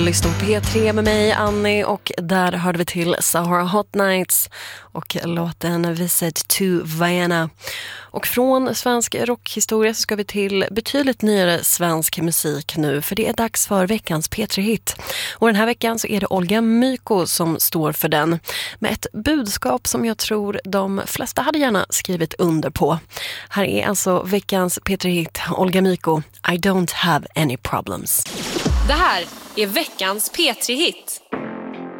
Lyssna på P3 med mig, Annie, och där hörde vi till Sahara Hot Nights och låten Visit to Vienna. Och från svensk rockhistoria så ska vi till betydligt nyare svensk musik nu, för det är dags för veckans P3-hit. Och den här veckan så är det Olga Myko som står för den, med ett budskap som jag tror de flesta hade gärna skrivit under på. Här är alltså veckans P3-hit, Olga Myko, I don't have any problems. Det här är veckans P3-hit.